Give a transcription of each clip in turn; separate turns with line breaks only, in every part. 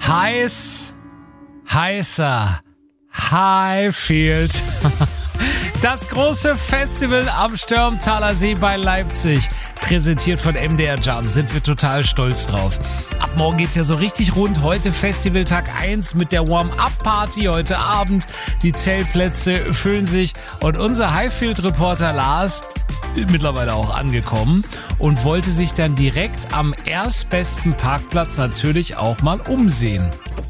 Heißer Highfield. Das große Festival am Störmtaler See bei Leipzig, präsentiert von MDR Jump, sind wir total stolz drauf. Ab morgen geht's ja so richtig rund. Heute Festivaltag 1 mit der Warm-Up-Party heute Abend. Die Zeltplätze füllen sich und unser Highfield-Reporter Lars ist mittlerweile auch angekommen und wollte sich dann direkt am erstbesten Parkplatz natürlich auch mal umsehen.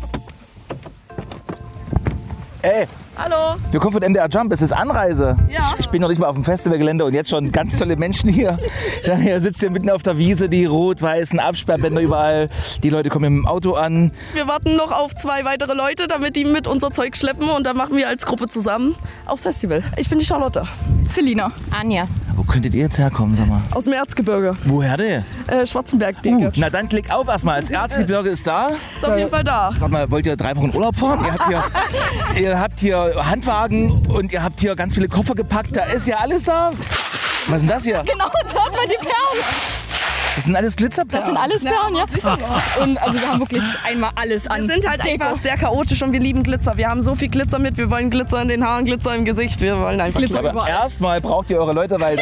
Ey,
hallo.
wir kommen von MDR Jump, es ist Anreise.
Ja.
Ich bin noch nicht mal auf dem Festivalgelände und jetzt schon ganz tolle Menschen hier. Ja, hier sitzt hier mitten auf der Wiese, die rot-weißen Absperrbänder überall. Die Leute kommen mit dem Auto an.
Wir warten noch auf 2 weitere Leute, damit die mit unser Zeug schleppen und dann machen wir als Gruppe zusammen aufs Festival. Ich bin die Charlotte.
Selina.
Anja.
Wo könntet ihr jetzt herkommen, sag mal?
Aus dem Erzgebirge.
Woher denn?
Schwarzenberg, denke.
Na dann klick auf erstmal. Das Erzgebirge ist da.
Ist auf jeden Fall da.
Sag mal, wollt ihr 3 Wochen Urlaub fahren? Ihr habt hier Handwagen und ihr habt hier ganz viele Koffer gepackt. Da ist ja alles da. Was ist denn das hier?
Genau, schaut mal die Perlen.
Das sind alles Glitzerperlen.
Das sind alles Perlen, ja. Und also wir haben wirklich einmal alles an.
Wir sind halt einfach sehr chaotisch und wir lieben Glitzer. Wir haben so viel Glitzer mit. Wir wollen Glitzer in den Haaren, Glitzer im Gesicht. Wir wollen einfach Glitzer.
Aber erstmal braucht ihr eure Leute, weil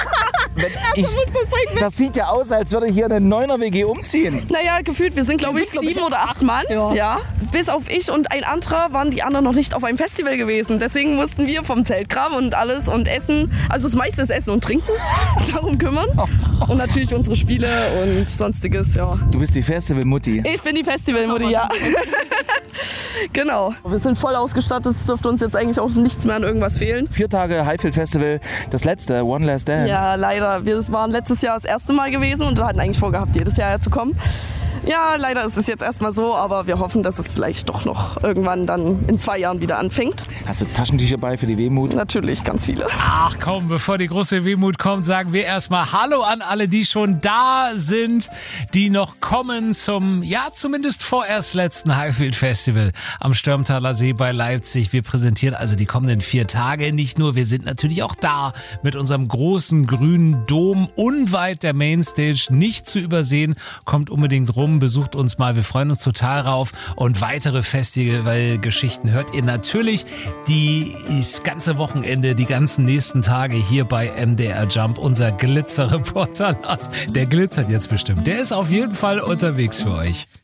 das sieht ja aus, als würde hier eine 9er-WG umziehen.
Naja, gefühlt, wir sind glaube ich 7 oder 8 Mann. Ja. Bis auf ich und ein anderer waren die anderen noch nicht auf einem Festival gewesen. Deswegen mussten wir vom Zeltkram und alles und Essen, also das meiste ist Essen und Trinken, darum kümmern. Und natürlich unsere Spiele und sonstiges, ja.
Du bist die Festivalmutti.
Ich bin die Festivalmutti, ja. Genau. Wir sind voll ausgestattet, es dürfte uns jetzt eigentlich auch nichts mehr an irgendwas fehlen.
4 Tage Highfield Festival, das letzte, One Last Dance.
Ja, leider. Wir waren letztes Jahr das erste Mal gewesen und hatten eigentlich vorgehabt, jedes Jahr herzukommen. Ja, leider ist es jetzt erstmal so, aber wir hoffen, dass es vielleicht doch noch irgendwann dann in 2 Jahren wieder anfängt.
Hast du Taschentücher bei für die Wehmut?
Natürlich, ganz viele.
Ach komm, bevor die große Wehmut kommt, sagen wir erstmal Hallo an alle, die schon da sind, die noch kommen zum, ja zumindest vorerst letzten Highfield Festival am Störmtaler See bei Leipzig. Wir präsentieren also die kommenden 4 Tage nicht nur, wir sind natürlich auch da mit unserem großen grünen Dom unweit der Mainstage, nicht zu übersehen. Kommt unbedingt rum, besucht uns mal, wir freuen uns total drauf und weitere Festivalgeschichten hört ihr natürlich das ganze Wochenende, die ganzen nächsten Tage hier bei MDR Jump. Unser Glitzerreporter Lars, der glitzert jetzt bestimmt, der ist auf jeden Fall unterwegs für euch.